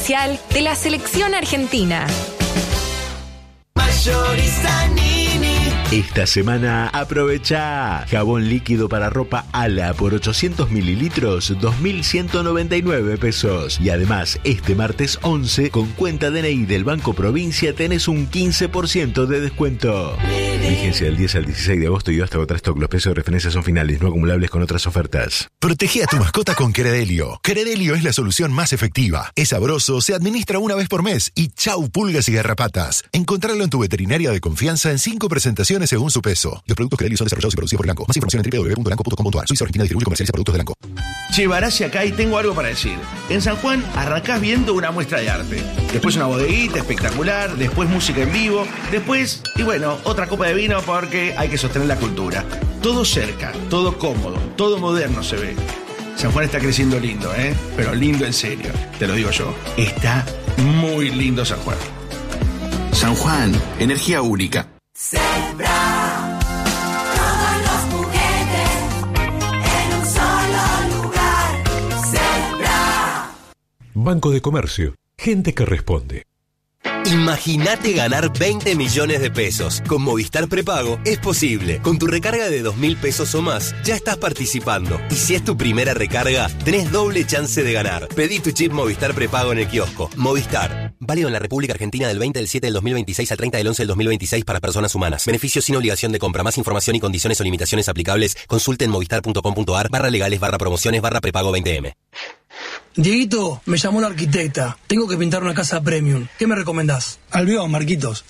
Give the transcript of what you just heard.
oficial de la selección argentina. Mayorista Nini. Esta semana aprovecha jabón líquido para ropa Ala por 800 mililitros, 2.199 pesos. Y además, este martes 11, con cuenta DNI del Banco Provincia, tenés un 15% de descuento. Vigencia del 10 al 16 de agosto y hasta agotar stock. Los precios de referencia son finales, no acumulables con otras ofertas. Protege a tu mascota con Credelio. Credelio es la solución más efectiva. Es sabroso, se administra una vez por mes y chau pulgas y garrapatas. Encontralo en tu veterinaria de confianza en 5 presentaciones según su peso. Los productos Credelio son desarrollados y producidos por Elanco. Más información en www.elanco.com.ar. Suiza Argentina distribuye y comercializa productos de Elanco. Che, Barassi acá y tengo algo para decir. En San Juan arrancás viendo una muestra de arte. Después una bodeguita espectacular. Después música en vivo. Después, y bueno, otra copa de vino porque hay que sostener la cultura. Todo cerca, todo cómodo, todo moderno se ve. San Juan está creciendo lindo, pero lindo en serio. Te lo digo yo. Está muy lindo San Juan. San Juan, energía única. Zebra, todos los juguetes en un solo lugar. Zebra. Banco de Comercio, gente que responde. Imagínate ganar 20 millones de pesos. Con Movistar Prepago es posible. Con tu recarga de 2.000 pesos o más, ya estás participando. Y si es tu primera recarga, tenés doble chance de ganar. Pedí tu chip Movistar Prepago en el kiosco. Movistar. Válido en la República Argentina del 20 del 7 del 2026 al 30 del 11 del 2026 para personas humanas. Beneficios sin obligación de compra. Más información y condiciones o limitaciones aplicables. Consulte en movistar.com.ar/legales/prepago 20M. Dieguito, me llamó la arquitecta. Tengo que pintar una casa premium. ¿Qué me recomendás? Albión, Marquitos.